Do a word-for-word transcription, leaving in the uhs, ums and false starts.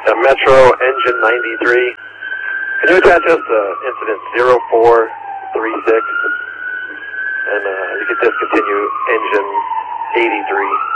Uh, Metro engine ninety-three. Can you attach us to incident zero four three six? And uh, you can discontinue engine eighty-three.